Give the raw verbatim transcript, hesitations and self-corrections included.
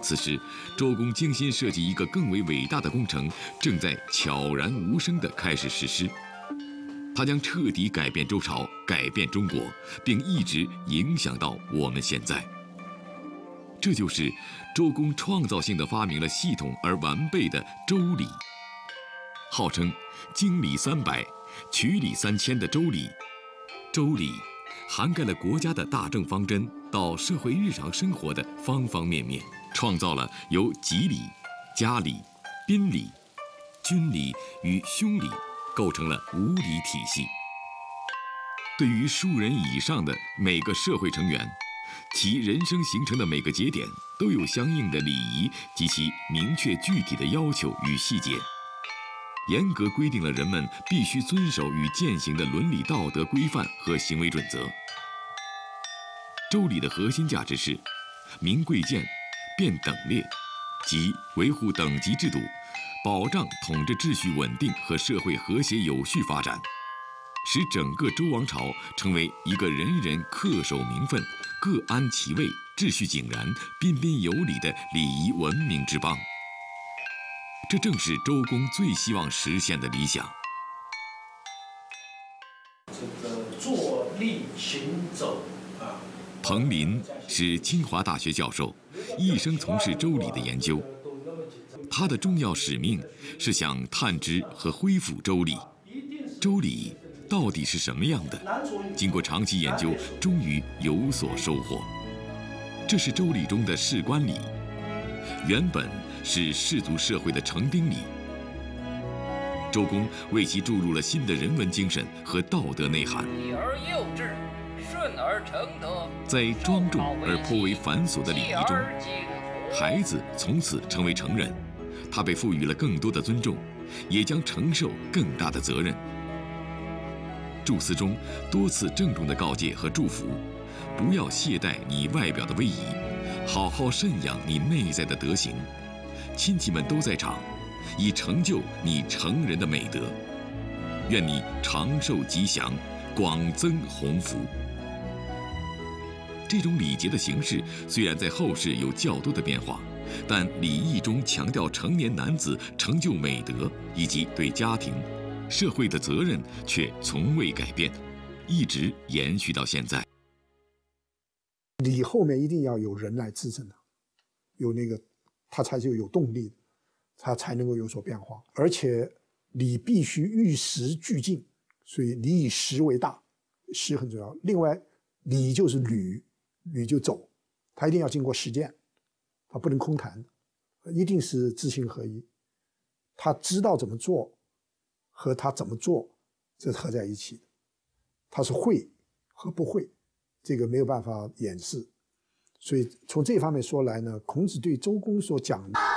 此时，周公精心设计一个更为伟大的工程，正在悄然无声地开始实施。它将彻底改变周朝，改变中国，并一直影响到我们现在。这就是周公创造性地发明了系统而完备的周礼。号称经礼三百，曲礼三千的周礼，周礼涵盖了国家的大政方针到社会日常生活的方方面面，创造了由吉礼、家礼、宾礼、君礼与兄礼构成了五礼体系。对于数人以上的每个社会成员，其人生形成的每个节点都有相应的礼仪及其明确具体的要求与细节，严格规定了人们必须遵守与践行的伦理道德规范和行为准则。周礼的核心价值是明贵贱，辨等劣，即维护等级制度，保障统治秩序稳定和社会和谐有序发展，使整个周王朝成为一个人人恪守名分、各安其位、秩序井然、彬彬有礼的礼仪文明之邦。这正是周公最希望实现的理想。 这个坐立行走啊。 彭林是清华大学教授，一生从事周礼的研究。他的重要使命是想探知和恢复周礼。周礼到底是什么样的？经过长期研究，终于有所收获。这是周礼中的士官礼，原本是氏族社会的成丁礼。周公为其注入了新的人文精神和道德内涵。 礼而幼稚，顺而成德。 在庄重而颇为繁琐的礼仪中，孩子从此成为成人，他被赋予了更多的尊重，也将承受更大的责任。祝词中多次郑重的告诫和祝福，不要懈怠你外表的威仪，好好慎养你内在的德行。亲戚们都在场，以成就你成人的美德。愿你长寿吉祥，广增鸿福。这种礼节的形式虽然在后世有较多的变化，但礼义中强调成年男子成就美德以及对家庭、社会的责任却从未改变，一直延续到现在。 礼后面一定要有人来支撑它，有那个它才是有动力的，它才能够有所变化。而且礼必须与时俱进，所以礼以时为大，时很重要。另外，礼就是履，履就走，它一定要经过实践，它不能空谈，一定是知行合一。他知道怎么做和他怎么做，这是合在一起的。他是会和不会，这个没有办法掩饰。所以从这方面说来呢，孔子对周公所讲的